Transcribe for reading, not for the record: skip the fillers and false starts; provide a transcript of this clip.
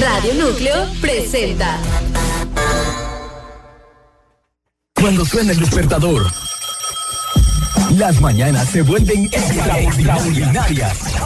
Radio Núcleo presenta. Cuando suena el despertador, las mañanas se vuelven extraordinarias.